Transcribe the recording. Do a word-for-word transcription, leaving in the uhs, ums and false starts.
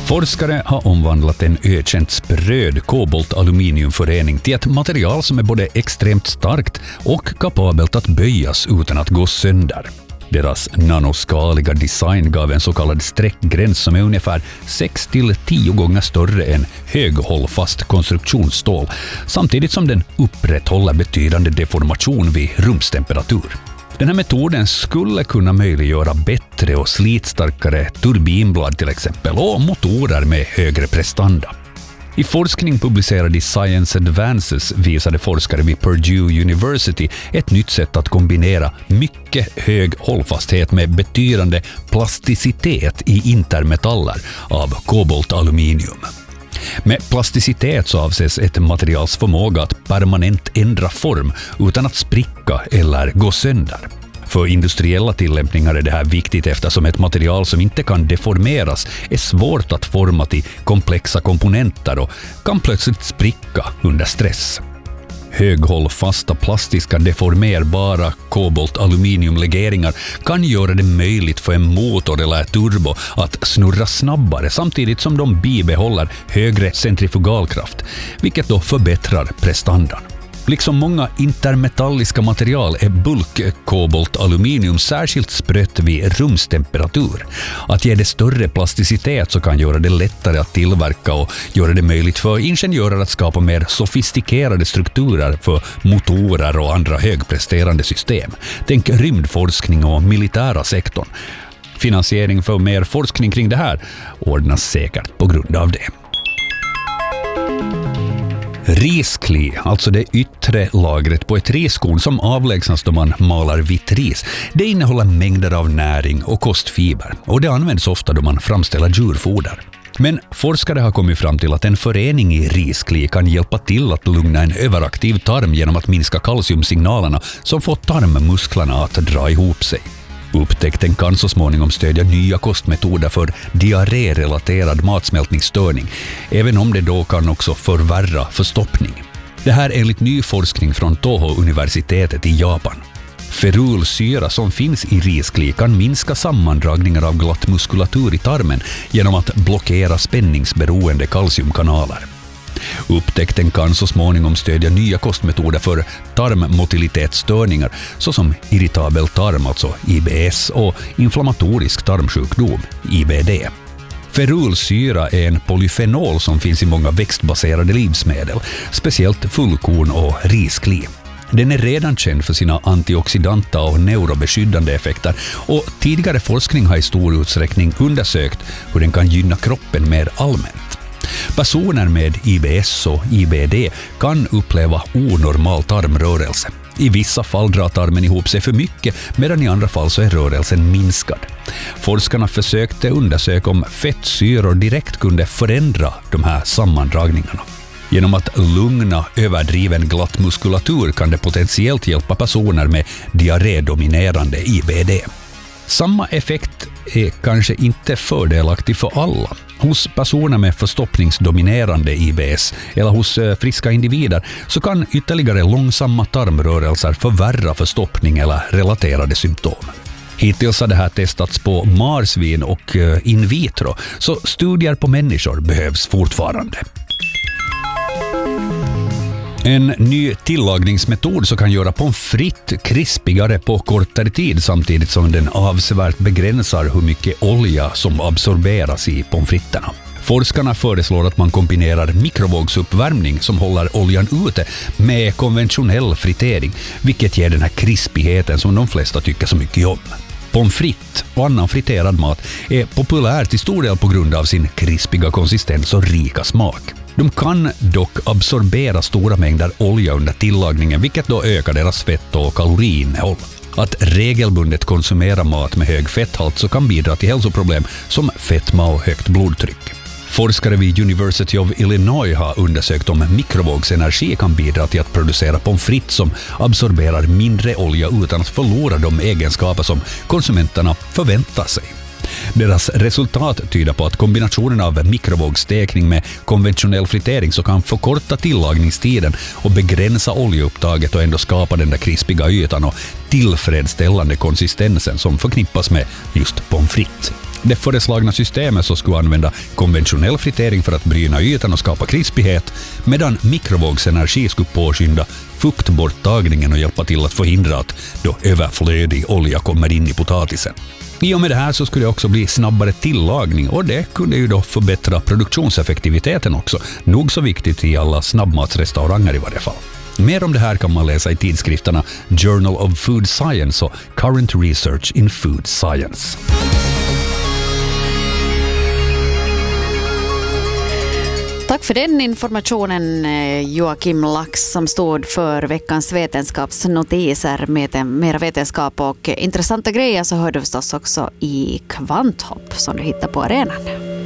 Forskare har omvandlat en ökänt spröd kobolt-aluminiumförening till ett material som är både extremt starkt och kapabelt att böjas utan att gå sönder. Deras nanoskaliga design gav en så kallad sträckgräns som är ungefär sex till tio gånger större än höghållfast konstruktionsstål, samtidigt som den upprätthåller betydande deformation vid rumstemperatur. Den här metoden skulle kunna möjliggöra bättre och slitstarkare turbinblad till exempel och motorer med högre prestanda. I forskning publicerad i Science Advances visade forskare vid Purdue University ett nytt sätt att kombinera mycket hög hållfasthet med betydande plasticitet i intermetaller av kobolt-aluminium. Med plasticitet så avses ett materials förmåga att permanent ändra form utan att spricka eller gå sönder. För industriella tillämpningar är det här viktigt eftersom ett material som inte kan deformeras är svårt att forma till komplexa komponenter och kan plötsligt spricka under stress. Höghållfasta plastiska deformerbara kobolt-aluminiumlegeringar kan göra det möjligt för en motor eller turbo att snurra snabbare samtidigt som de bibehåller högre centrifugalkraft, vilket då förbättrar prestandan. Liksom många intermetalliska material är bulk-kobolt-aluminium särskilt sprött vid rumstemperatur. Att ge det större plasticitet så kan göra det lättare att tillverka och göra det möjligt för ingenjörer att skapa mer sofistikerade strukturer för motorer och andra högpresterande system. Tänk rymdforskning och militära sektorn. Finansiering för mer forskning kring det här ordnas säkert på grund av det. Riskli, alltså det yttre lagret på ett riskorn som avlägsnas då man malar vitt ris, det innehåller mängder av näring och kostfiber och det används ofta då man framställer djurfoder. Men forskare har kommit fram till att en förening i riskli kan hjälpa till att lugna en överaktiv tarm genom att minska kalciumsignalerna som får tarmmusklerna att dra ihop sig. Upptäckten kan så småningom stödja nya kostmetoder för diarré-relaterad matsmältningsstörning, även om det då kan också förvärra förstoppning. Det här är enligt ny forskning från Toho-universitetet i Japan. Ferulsyra som finns i riskli kan minska sammandragningar av glatt muskulatur i tarmen genom att blockera spänningsberoende kalciumkanaler. Upptäckten kan så småningom stödja nya kostmetoder för tarmmotilitetsstörningar såsom irritabel tarm, alltså I B S, och inflammatorisk tarmsjukdom, I B D. Ferulsyra är en polyfenol som finns i många växtbaserade livsmedel, speciellt fullkorn och riskli. Den är redan känd för sina antioxidanta och neurobeskyddande effekter och tidigare forskning har i stor utsträckning undersökt hur den kan gynna kroppen mer allmänt. Personer med I B S och I B D kan uppleva onormal tarmrörelse. I vissa fall drar tarmen ihop sig för mycket, medan i andra fall så är rörelsen minskad. Forskarna försökte undersöka om fettsyror direkt kunde förändra de här sammandragningarna. Genom att lugna överdriven glatt muskulatur kan det potentiellt hjälpa personer med diarrédominerande I B D. Samma effekt är kanske inte fördelaktig för alla. Hos personer med förstoppningsdominerande I B S eller hos friska individer så kan ytterligare långsamma tarmrörelser förvärra förstoppning eller relaterade symptom. Hittills har det här testats på marsvin och in vitro, så studier på människor behövs fortfarande. En ny tillagningsmetod som kan göra pommes frites krispigare på kortare tid samtidigt som den avsevärt begränsar hur mycket olja som absorberas i pommes fritesarna. Forskarna föreslår att man kombinerar mikrovågsuppvärmning som håller oljan ute med konventionell fritering, vilket ger den här krispigheten som de flesta tycker så mycket om. Pommes frites och annan friterad mat är populär till stor del på grund av sin krispiga konsistens och rika smak. De kan dock absorbera stora mängder olja under tillagningen, vilket då ökar deras fett- och kaloriinnehåll. Att regelbundet konsumera mat med hög fetthalt så kan bidra till hälsoproblem som fetma och högt blodtryck. Forskare vid University of Illinois har undersökt om mikrovågsenergi kan bidra till att producera pommes frites som absorberar mindre olja utan att förlora de egenskaper som konsumenterna förväntar sig. Deras resultat tyder på att kombinationen av mikrovågsstekning med konventionell fritering så kan förkorta tillagningstiden och begränsa oljeupptaget och ändå skapa den där krispiga ytan och tillfredsställande konsistensen som förknippas med just pommes frites. Det föreslagna systemet så skulle använda konventionell fritering för att bryna ytan och skapa krispighet, medan mikrovågsenergi skulle påskynda fuktborttagningen och hjälpa till att förhindra att då överflödig olja kommer in i potatisen. I och med det här så skulle det också bli snabbare tillagning, och det kunde ju då förbättra produktionseffektiviteten också. Nog så viktigt i alla snabbmatsrestauranger i varje fall. Mer om det här kan man läsa i tidskrifterna Journal of Food Science och Current Research in Food Science. Tack för den informationen, Joakim Lax, som stod för veckans vetenskapsnotiser med mera vetenskap och intressanta grejer. Så hör du förstås också i Kvanthopp som du hittar på arenan.